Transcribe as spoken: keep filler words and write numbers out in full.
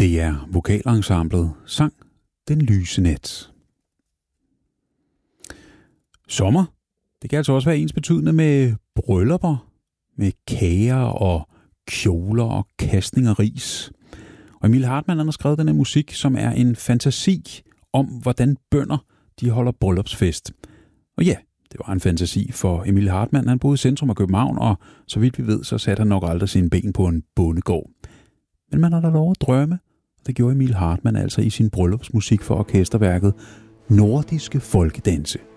Det er vokalensemblet Sang den lyse nat. Sommer, det kan altså også være ensbetydende med bryllupper, med kager og kjoler og kastning af ris. Og Emil Hartmann han har skrevet den her musik, som er en fantasi om, hvordan bønder de holder bryllupsfest. Og ja, det var en fantasi for Emil Hartmann. Han boede i centrum af København, og så vidt vi ved, så satte han nok aldrig sine ben på en bondegård. Men man har da lov at drømme, og det gjorde Emil Hartmann altså i sin bryllupsmusik for orkesterværket Nordiske Folkedanse.